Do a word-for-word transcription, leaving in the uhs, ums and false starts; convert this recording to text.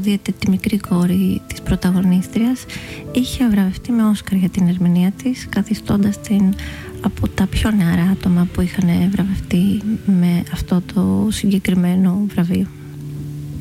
υποδίεται τη μικρή κόρη της πρωταγωνίστριας, είχε βραβευτεί με Όσκαρ για την ερμηνεία της, καθιστώντας την από τα πιο νεαρά άτομα που είχαν βραβευτεί με αυτό το συγκεκριμένο βραβείο.